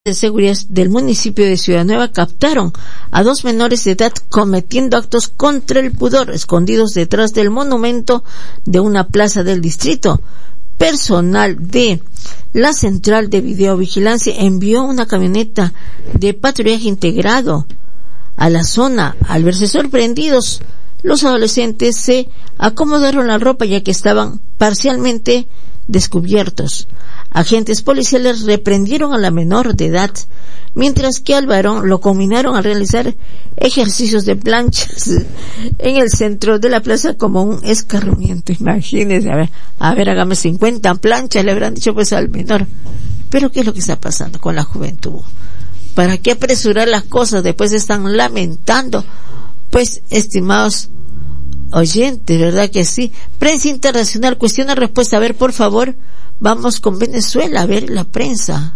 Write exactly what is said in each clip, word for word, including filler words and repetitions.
de seguridad del municipio de Ciudad Nueva captaron a dos menores de edad cometiendo actos contra el pudor, escondidos detrás del monumento de una plaza del distrito. Personal de la Central de Videovigilancia envió una camioneta de patrullaje integrado a la zona. Al verse sorprendidos, los adolescentes se acomodaron la ropa ya que estaban parcialmente descubiertos. Agentes policiales reprendieron a la menor de edad, mientras que al varón lo combinaron a realizar ejercicios de planchas en el centro de la plaza como un escarmiento. Imagínense, a ver, a ver, hágame cincuenta planchas, le habrán dicho pues al menor. Pero ¿qué es lo que está pasando con la juventud? ¿Para qué apresurar las cosas? Después están lamentando. Pues, estimados oyentes, ¿verdad que sí? Prensa internacional cuestiona respuesta. A ver, por favor, vamos con Venezuela, a ver la prensa.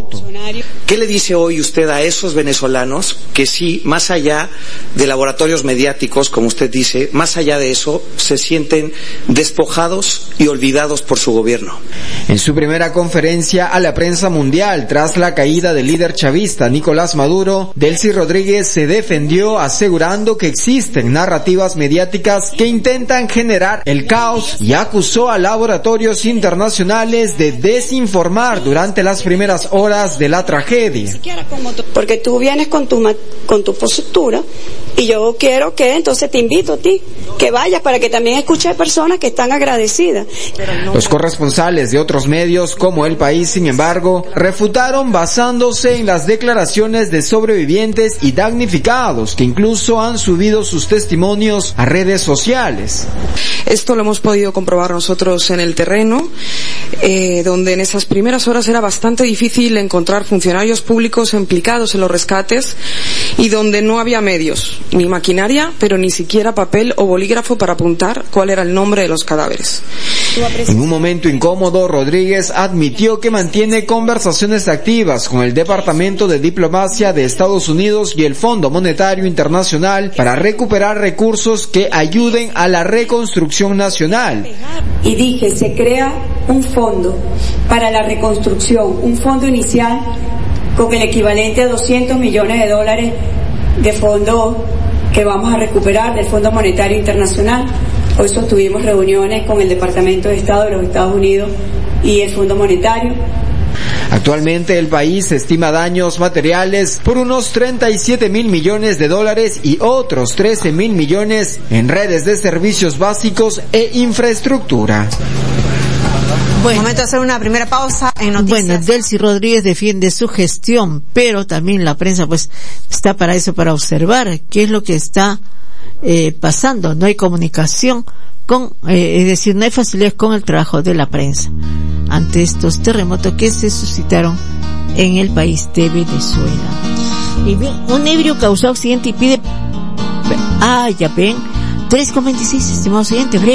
¿Qué le dice hoy usted a esos venezolanos que sí, más allá de laboratorios mediáticos, como usted dice, más allá de eso, se sienten despojados y olvidados por su gobierno? En su primera conferencia a la prensa mundial tras la caída del líder chavista Nicolás Maduro, Delcy Rodríguez se defendió asegurando que existen narrativas mediáticas que intentan generar el caos y acusó a laboratorios internacionales de desinformar durante las primeras horas de la tragedia. Porque tú vienes con tu con tu postura y yo quiero que entonces te invito a ti que vayas para que también escuches personas que están agradecidas. Los corresponsales de otros medios como El País, sin embargo, refutaron basándose en las declaraciones de sobrevivientes y damnificados que incluso han subido sus testimonios a redes sociales. Esto lo hemos podido comprobar nosotros en el terreno, eh, donde en esas primeras horas era bastante difícil encontrar funcionarios públicos implicados en los rescates y donde no había medios, ni maquinaria, pero ni siquiera papel o bolígrafo para apuntar cuál era el nombre de los cadáveres. En un momento incómodo, Rodríguez admitió que mantiene conversaciones activas con el Departamento de Diplomacia de Estados Unidos y el Fondo Monetario Internacional para recuperar recursos que ayuden a la reconstrucción nacional. Y dije, se crea un fondo para la reconstrucción, un fondo inicial con el equivalente a doscientos millones de dólares de fondo que vamos a recuperar del Fondo Monetario Internacional. Hoy sostuvimos reuniones con el Departamento de Estado de los Estados Unidos y el Fondo Monetario. Actualmente el país estima daños materiales por unos treinta y siete mil millones de dólares y otros trece mil millones en redes de servicios básicos e infraestructura. Bueno, momento de hacer una primera pausa en noticias. Bueno, Delcy Rodríguez defiende su gestión, pero también la prensa pues está para eso, para observar qué es lo que está eh, pasando. No hay comunicación con, eh, es decir, no hay facilidad con el trabajo de la prensa ante estos terremotos que se suscitaron en el país de Venezuela. Y bien, un ebrio causó accidente y pide, ah, ya ven, tres con veintiséis, estimados oyentes.